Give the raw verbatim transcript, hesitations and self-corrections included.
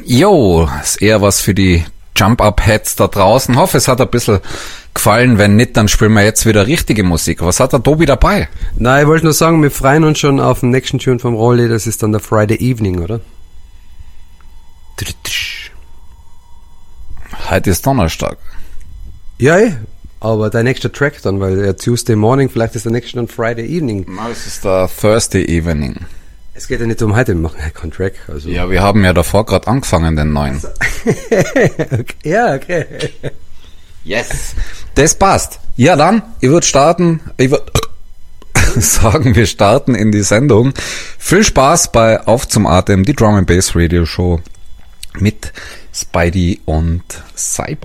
Jo, ist eher was für die Jump-Up-Heads da draußen. Hoffe, es hat ein bisschen gefallen. Wenn nicht, dann spielen wir jetzt wieder richtige Musik. Was hat der Tobi dabei? Na, ich wollte nur sagen, wir freuen uns schon auf den nächsten Tune vom Rolli. Das ist dann der Friday Evening, oder? Heute ist Donnerstag. Ja, aber der nächste Track dann, weil der Tuesday Morning, vielleicht ist der nächste dann Friday Evening. Na, es ist der Thursday Evening. Es geht ja nicht um heute, wir machen ja keinen Track. Also. Ja, wir haben ja davor gerade angefangen, den neuen. Also. Okay. Ja, okay. Yes. Das passt. Ja, dann, ich würde starten, ich würde sagen, wir starten in die Sendung. Viel Spaß bei Auf zum Atem, die Drum and Bass Radio Show mit Spidey und Cyborg.